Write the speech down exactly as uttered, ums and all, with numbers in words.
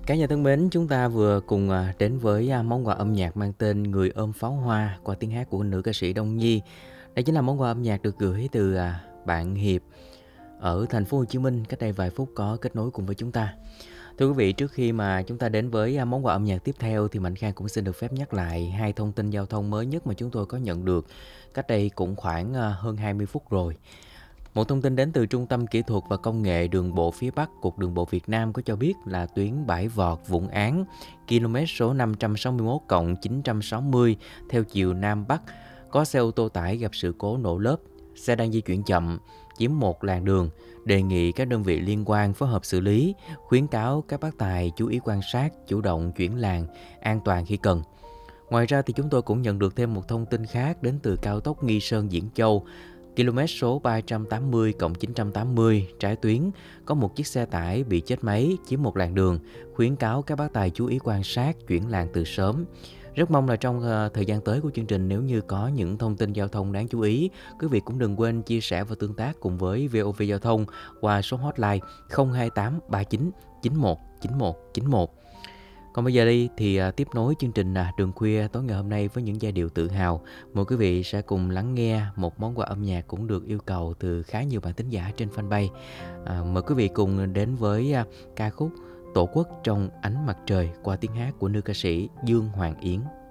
Cả nhà thân mến, chúng ta vừa cùng, à, đến với, a, món quà âm nhạc mang tên "Người ôm pháo hoa" qua tiếng hát của nữ ca sĩ Đông Nhi. Đây chính là món quà âm nhạc được gửi từ, à, bạn Hiệp ở thành phố Hồ Chí Minh, cách đây vài phút có kết nối cùng với chúng ta. Thưa quý vị, trước khi mà chúng ta đến với, a, món quà âm nhạc tiếp theo thì Mạnh Khang cũng xin được phép nhắc lại hai thông tin giao thông mới nhất mà chúng tôi có nhận được cách đây cũng khoảng, a, hơn hai mươi phút rồi. Một thông tin đến từ Trung tâm Kỹ thuật và Công nghệ Đường bộ phía Bắc, Cục Đường bộ Việt Nam có cho biết là tuyến Bãi Vọt - Vũng Áng, km số năm trăm sáu mươi mốt cộng chín trăm sáu mươi theo chiều Nam Bắc, có xe ô tô tải gặp sự cố nổ lốp, xe đang di chuyển chậm, chiếm một làn đường, đề nghị các đơn vị liên quan phối hợp xử lý, khuyến cáo các bác tài chú ý quan sát, chủ động chuyển làn, an toàn khi cần. Ngoài ra thì chúng tôi cũng nhận được thêm một thông tin khác đến từ cao tốc Nghi Sơn - Diễn Châu, km số ba trăm tám mươi cộng chín trăm tám mươi trái tuyến, có một chiếc xe tải bị chết máy chiếm một làn đường, khuyến cáo các bác tài chú ý quan sát, chuyển làn từ sớm. Rất mong là trong uh, thời gian tới của chương trình, nếu như có những thông tin giao thông đáng chú ý, quý vị cũng đừng quên chia sẻ và tương tác cùng với vê o vê Giao thông qua số hotline không hai tám ba chín chín một chín một chín một. Còn bây giờ đi thì à, tiếp nối chương trình à, Đường Khuya tối ngày hôm nay với những giai điệu tự hào. Mời quý vị sẽ cùng lắng nghe một món quà âm nhạc cũng được yêu cầu từ khá nhiều bạn thính giả trên fanpage. À, mời quý vị cùng đến với à, ca khúc Tổ quốc trong ánh mặt trời qua tiếng hát của nữ ca sĩ Dương Hoàng Yến.